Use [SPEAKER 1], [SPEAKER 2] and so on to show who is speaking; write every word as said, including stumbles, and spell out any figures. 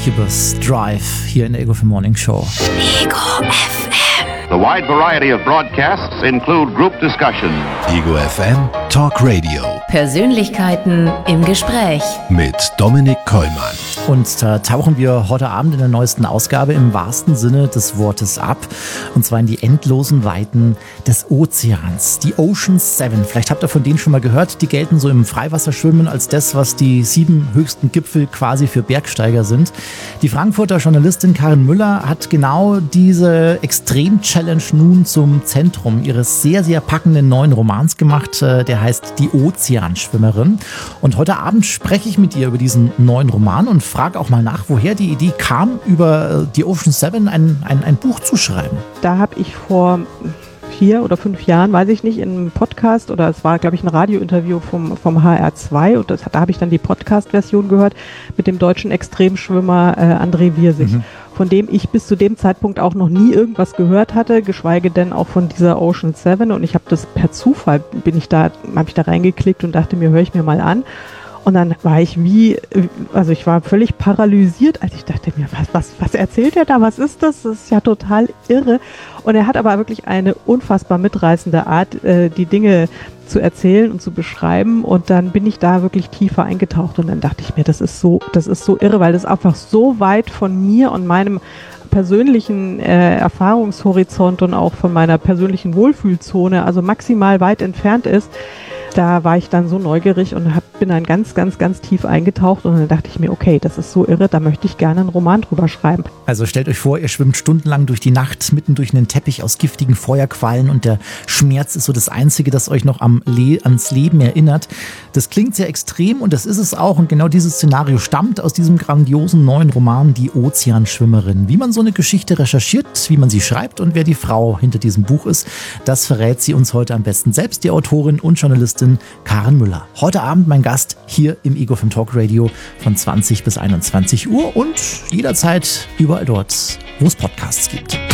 [SPEAKER 1] Incubus Drive hier in der Ego F M Morning Show.
[SPEAKER 2] Ego F M.
[SPEAKER 3] The wide variety of broadcasts include group discussion.
[SPEAKER 4] Ego F M Talk Radio.
[SPEAKER 2] Persönlichkeiten im Gespräch.
[SPEAKER 4] Mit Dominik Kollmann.
[SPEAKER 1] Und da tauchen wir heute Abend in der neuesten Ausgabe im wahrsten Sinne des Wortes ab. Und zwar in die endlosen Weiten des Ozeans. Die Ocean Seven. Vielleicht habt ihr von denen schon mal gehört. Die gelten so im Freiwasserschwimmen als das, was die sieben höchsten Gipfel quasi für Bergsteiger sind. Die Frankfurter Journalistin Karin Müller hat genau diese Extrem-Challenge nun zum Zentrum ihres sehr, sehr packenden neuen Romans gemacht. Der heißt Die Ozeanschwimmerin. Und heute Abend spreche ich mit ihr über diesen neuen Roman und frage auch mal nach, woher die Idee kam, über die Ocean Seven ein, ein, ein Buch zu schreiben.
[SPEAKER 5] Da habe ich vor vier oder fünf Jahren, weiß ich nicht, in einem Podcast oder es war, glaube ich, ein Radiointerview vom, vom H R zwei und das, da habe ich dann die Podcast-Version gehört mit dem deutschen Extremschwimmer äh, André Wirsig, mhm. von dem ich bis zu dem Zeitpunkt auch noch nie irgendwas gehört hatte, geschweige denn auch von dieser Ocean Seven, und ich habe das per Zufall, bin ich da, habe ich da reingeklickt und dachte mir, höre ich mir mal an. Und dann war ich wie, also ich war völlig paralysiert, als ich dachte mir, was, was, was erzählt er da, was ist das? Das ist ja total irre. Und er hat aber wirklich eine unfassbar mitreißende Art, äh, die Dinge zu erzählen und zu beschreiben. Und dann bin ich da wirklich tiefer eingetaucht und dann dachte ich mir, das ist so, das ist so irre, weil das einfach so weit von mir und meinem persönlichen äh, Erfahrungshorizont und auch von meiner persönlichen Wohlfühlzone, also maximal weit entfernt ist. Da war ich dann so neugierig und hab, bin dann ganz, ganz, ganz tief eingetaucht und dann dachte ich mir, okay, das ist so irre, da möchte ich gerne einen Roman drüber schreiben.
[SPEAKER 1] Also stellt euch vor, ihr schwimmt stundenlang durch die Nacht, mitten durch einen Teppich aus giftigen Feuerquallen und der Schmerz ist so das Einzige, das euch noch am Le- ans Leben erinnert. Das klingt sehr extrem und das ist es auch, und genau dieses Szenario stammt aus diesem grandiosen neuen Roman Die Ozeanschwimmerin. Wie man so eine Geschichte recherchiert, wie man sie schreibt und wer die Frau hinter diesem Buch ist, das verrät sie uns heute am besten selbst, die Autorin und Journalistin Karin Müller. Heute Abend mein Gast hier im Ego F M Talk Radio von zwanzig bis einundzwanzig Uhr und jederzeit überall dort, wo es Podcasts gibt.